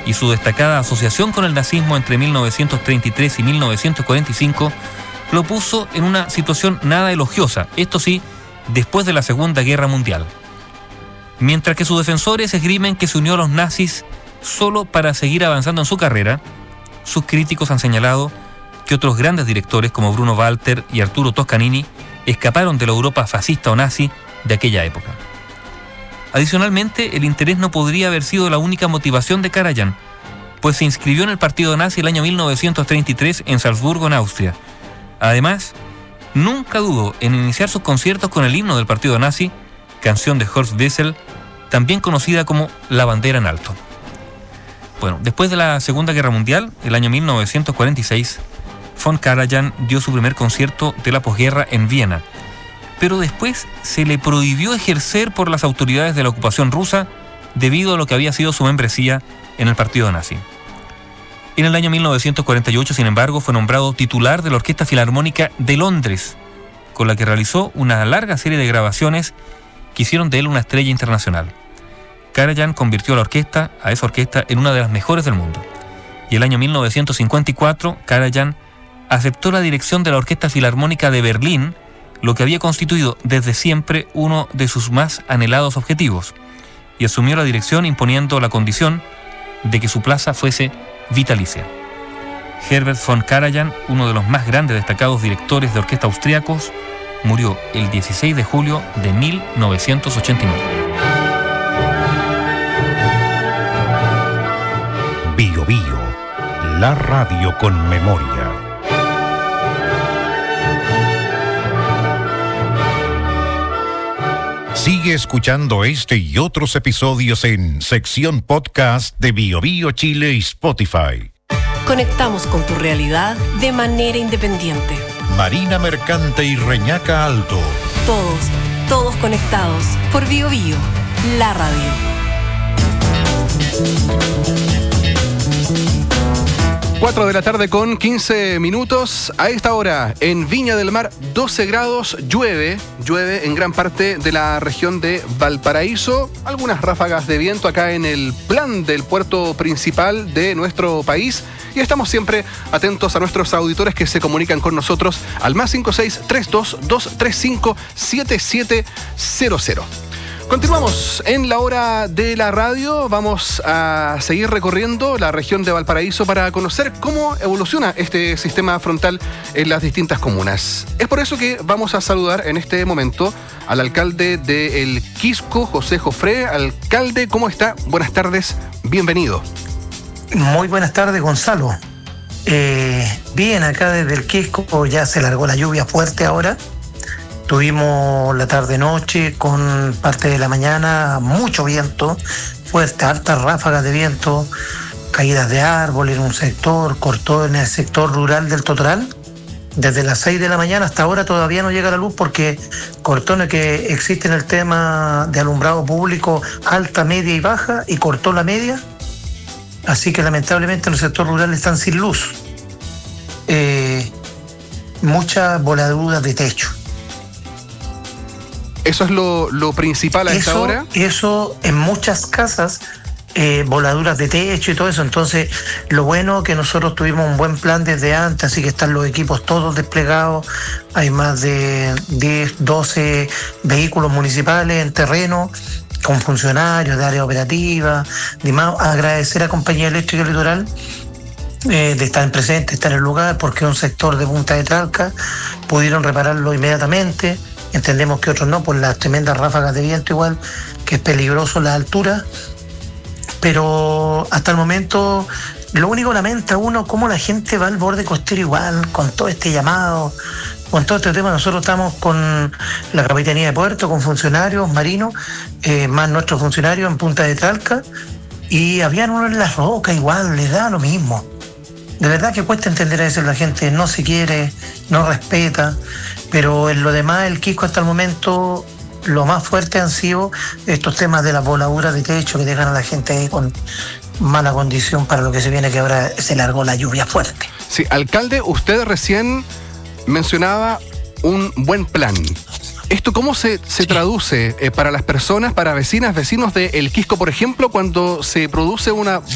y su destacada asociación con el nazismo entre 1933 y 1945 lo puso en una situación nada elogiosa, esto sí, después de la Segunda Guerra Mundial. Mientras que sus defensores esgrimen que se unió a los nazis solo para seguir avanzando en su carrera, sus críticos han señalado que otros grandes directores como Bruno Walter y Arturo Toscanini escaparon de la Europa fascista o nazi de aquella época. Adicionalmente, el interés no podría haber sido la única motivación de Karajan, pues se inscribió en el partido nazi el año 1933 en Salzburgo, en Austria. Además, nunca dudó en iniciar sus conciertos con el himno del partido nazi, canción de Horst Wessel, también conocida como La bandera en alto. Bueno, después de la Segunda Guerra Mundial, el año 1946, von Karajan dio su primer concierto de la posguerra en Viena, pero después se le prohibió ejercer por las autoridades de la ocupación rusa debido a lo que había sido su membresía en el partido nazi. En el año 1948, sin embargo, fue nombrado titular de la Orquesta Filarmónica de Londres, con la que realizó una larga serie de grabaciones que hicieron de él una estrella internacional. Karajan convirtió a esa orquesta en una de las mejores del mundo. Y el año 1954, Karajan aceptó la dirección de la Orquesta Filarmónica de Berlín, lo que había constituido desde siempre uno de sus más anhelados objetivos, y asumió la dirección imponiendo la condición de que su plaza fuese vitalicia. Herbert von Karajan, uno de los más grandes destacados directores de orquesta austriacos, murió el 16 de julio de 1989. Bio Bio, la radio con memoria. Sigue escuchando este y otros episodios en sección podcast de Bio Bio Chile y Spotify. Conectamos con tu realidad de manera independiente. Marina Mercante y Reñaca Alto. Todos conectados por Bio Bio, la radio. 4 de la tarde con 15 minutos. A esta hora, en Viña del Mar, 12 grados, llueve en gran parte de la región de Valparaíso. Algunas ráfagas de viento acá en el plan del puerto principal de nuestro país. Y estamos siempre atentos a nuestros auditores que se comunican con nosotros al +56 32 235 7700. Continuamos en la hora de la radio. Vamos a seguir recorriendo la región de Valparaíso para conocer cómo evoluciona este sistema frontal en las distintas comunas. Es por eso que vamos a saludar en este momento al alcalde de El Quisco, José Jofré. Alcalde, ¿cómo está? Buenas tardes, bienvenido. Muy buenas tardes, Gonzalo. Bien, acá desde El Quisco ya se largó la lluvia fuerte ahora. Tuvimos la tarde-noche con parte de la mañana mucho viento, fuerte, altas ráfagas de viento, caídas de árboles en un sector, cortó en el sector rural del Totoral. Desde las 6 de la mañana hasta ahora todavía no llega la luz porque cortó en el que existe en el tema de alumbrado público alta, media y baja, y cortó la media. Así que lamentablemente los sectores rurales están sin luz. Muchas voladuras de techo. ¿Eso es lo principal a esta hora? Eso en muchas casas, voladuras de techo y todo eso. Entonces, lo bueno que nosotros tuvimos un buen plan desde antes, así que están los equipos todos desplegados. Hay más de 10, 12 vehículos municipales en terreno, con funcionarios de área operativa. Además, agradecer a Compañía Eléctrica Litoral de estar presente, estar en el lugar, porque es un sector de Punta de Talca, pudieron repararlo inmediatamente. Entendemos que otros no, por las tremendas ráfagas de viento igual, que es peligroso la altura. Pero hasta el momento, lo único lamenta uno cómo la gente va al borde costero igual, con todo este llamado, con todo este tema. Nosotros estamos con la Capitanía de Puerto, con funcionarios marinos, más nuestros funcionarios en Punta de Talca, y habían uno en las rocas igual, les da lo mismo. De verdad que cuesta entender a veces la gente, no se quiere, no respeta. Pero en lo demás, El Quisco hasta el momento, lo más fuerte han sido estos temas de las voladuras de techo que dejan a la gente ahí con mala condición para lo que se viene, que ahora se largó la lluvia fuerte. Sí, alcalde, usted recién mencionaba un buen plan. ¿Esto cómo se traduce para las personas, para vecinos de El Quisco, por ejemplo, cuando se produce una